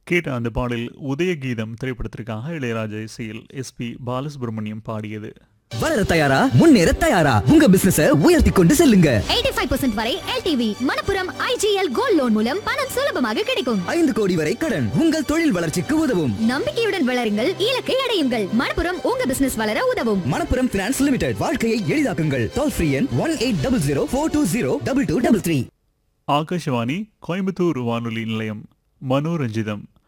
கேட்ட அந்த பாடல் உதயகீதம் திரைப்படத்திற்காக இளையராஜா இசையில் எஸ்பி பாலசுப்ரமணியம் பாடியது. வளர தயாரா, முன்னேற தயாரா, உங்க பிசினஸ உயர்த்தி கொண்டு செல்லுங்க. 85% வரை LTV Manappuram IGL gold loan மூலம் பணம் சுலபமாக கிடைக்கும். 5 கோடி வரை கடன் உங்கள் தொழில் வளர்ச்சிக்கு உதவும். நம்பிக்கையுடன் வளருங்கள், இலக்கை அடையுங்கள். மணப்புரம் உங்க பிசினஸ் வளர உதவும். மணப்புரம் பினான்ஸ் லிமிடெட், வாழ்க்கையை எளிதாக்குங்கள். டோல் ஃப்ரீ எண் 1800 420 2233. ஆகாஷவாணி கோயம்புத்தூர் வானொலி நிலையம் மனோரஞ்சிதம்